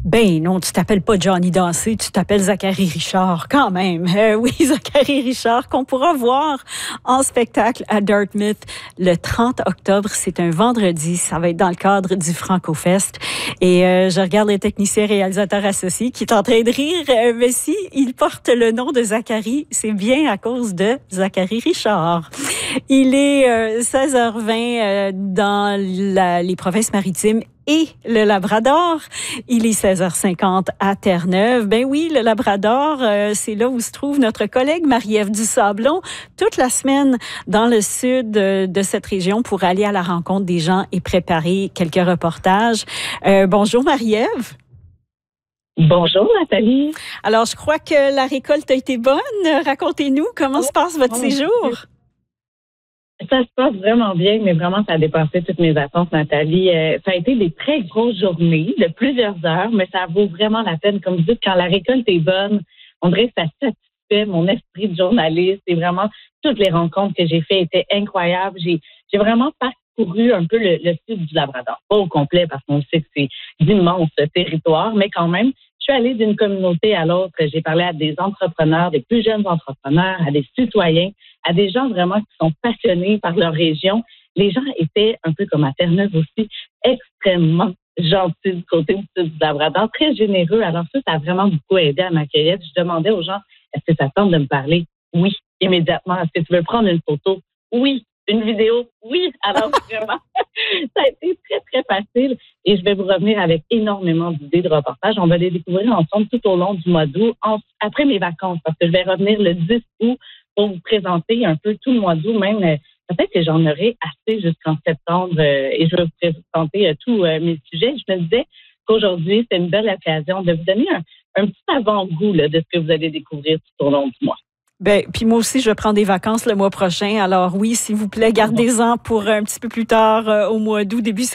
Ben non, tu t'appelles pas Johnny Dansé, tu t'appelles Zachary Richard quand même. Oui, Zachary Richard qu'on pourra voir en spectacle à Dartmouth le 30 octobre. C'est un vendredi. Ça va être dans le cadre du FrancoFest. Et je regarde le technicien réalisateur associé qui est en train de rire. Mais si il porte le nom de Zachary, c'est bien à cause de Zachary Richard. Il est 16h20 dans les provinces maritimes et le Labrador. Il est 16h50 à Terre-Neuve. Ben oui, le Labrador, c'est là où se trouve notre collègue Marie-Ève Dusablon, toute la semaine dans le sud de cette région pour aller à la rencontre des gens et préparer quelques reportages. Bonjour Marie-Ève. Bonjour Nathalie. Alors, je crois que la récolte a été bonne. Racontez-nous comment se passe votre séjour. Ça se passe vraiment bien, mais vraiment, ça a dépassé toutes mes attentes, Nathalie. Ça a été des très grosses journées de plusieurs heures, mais ça vaut vraiment la peine. Comme vous dites, quand la récolte est bonne, on dirait que ça satisfait mon esprit de journaliste. Et vraiment, toutes les rencontres que j'ai faites étaient incroyables. J'ai vraiment parcouru un peu le sud du Labrador. Pas au complet, parce qu'on sait que c'est d'immenses territoires, mais quand même, je suis allée d'une communauté à l'autre. J'ai parlé à des entrepreneurs, des plus jeunes entrepreneurs, à des citoyens, à des gens vraiment qui sont passionnés par leur région. Les gens étaient, un peu comme à Terre-Neuve aussi, extrêmement gentils du côté du sud du Labrador, très généreux. Alors ça a vraiment beaucoup aidé à m'accueillir. Je demandais aux gens, est-ce que ça tente de me parler? Oui, immédiatement. Est-ce que tu veux prendre une photo? Oui. Une vidéo? Oui. Alors vraiment, ça a été très, très facile. Et je vais vous revenir avec énormément d'idées de reportages. On va les découvrir ensemble tout au long du mois d'août, après mes vacances, parce que je vais revenir le 10 août pour vous présenter un peu tout le mois d'août. Même, peut-être que j'en aurai assez jusqu'en septembre et je vais vous présenter tous mes sujets. Je me disais qu'aujourd'hui, c'est une belle occasion de vous donner un petit avant-goût là, de ce que vous allez découvrir tout au long du mois. Ben, puis moi aussi, je prends des vacances le mois prochain. Alors oui, s'il vous plaît, gardez-en pour un petit peu plus tard au mois d'août, début septembre.